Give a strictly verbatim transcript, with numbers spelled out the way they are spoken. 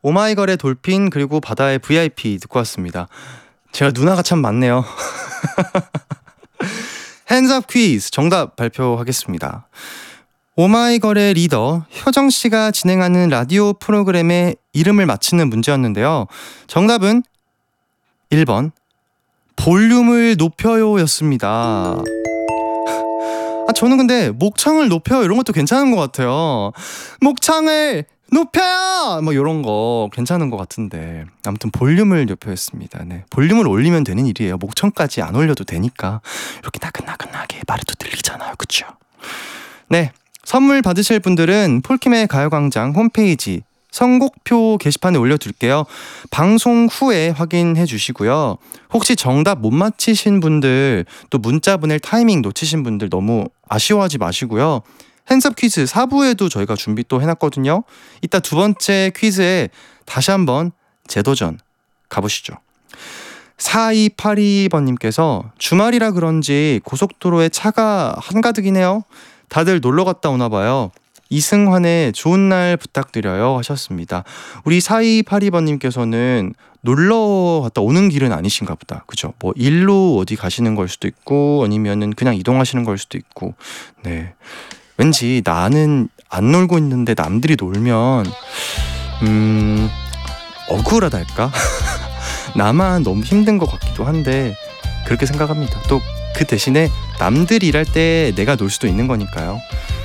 오마이걸의 돌핀 그리고 바다의 브이아이피 듣고 왔습니다. 제가 누나가 참 많네요. 핸즈업 퀴즈 정답 발표하겠습니다. 오마이걸의 리더 효정씨가 진행하는 라디오 프로그램의 이름을 맞히는 문제였는데요. 정답은 일 번 볼륨을 높여요 였습니다. 아, 저는 근데 목창을 높여요 이런 것도 괜찮은 것 같아요. 목창을 높여요! 뭐 이런 거 괜찮은 것 같은데 아무튼 볼륨을 높여였습니다. 네, 볼륨을 올리면 되는 일이에요. 목청까지 안 올려도 되니까 이렇게 나긋나긋하게 말해도 들리잖아요. 그쵸? 네, 선물 받으실 분들은 폴킴의 가요광장 홈페이지 선곡표 게시판에 올려둘게요. 방송 후에 확인해 주시고요. 혹시 정답 못 맞히신 분들 또 문자 보낼 타이밍 놓치신 분들 너무 아쉬워하지 마시고요. 핸즈업 퀴즈 사 부에도 저희가 준비 또 해놨거든요. 이따 두 번째 퀴즈에 다시 한번 재도전 가보시죠. 사이팔이 번님께서 주말이라 그런지 고속도로에 차가 한가득이네요. 다들 놀러 갔다 오나 봐요. 이승환의 좋은 날 부탁드려요 하셨습니다. 우리 사이팔이 번님께서는 놀러 갔다 오는 길은 아니신가 보다. 그죠? 뭐 일로 어디 가시는 걸 수도 있고 아니면은 그냥 이동하시는 걸 수도 있고. 네. 왠지 나는 안 놀고 있는데 남들이 놀면 음 억울하달까? 나만 너무 힘든 것 같기도 한데 그렇게 생각합니다. 또 그 대신에 남들이 일할 때 내가 놀 수도 있는 거니까요.